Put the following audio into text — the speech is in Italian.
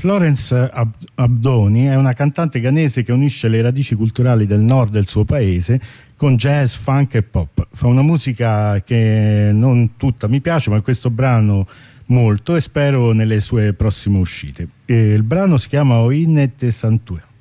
Florence Abdoni è una cantante ghanese che unisce le radici culturali del nord del suo paese con jazz, funk e pop. Fa una musica che non tutta mi piace, ma questo brano molto, e spero nelle sue prossime uscite. Il brano si chiama Oinnet Santue.